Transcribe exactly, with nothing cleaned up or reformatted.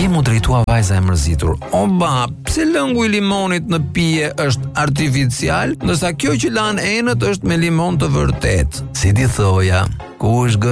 Ai mu drejtua vajza e mërzitur: "Oba, pse lëngu i limonit në pije është artificial, ndërsa kjo që lan enët është me limon të vërtet?" Si ti thoja, kush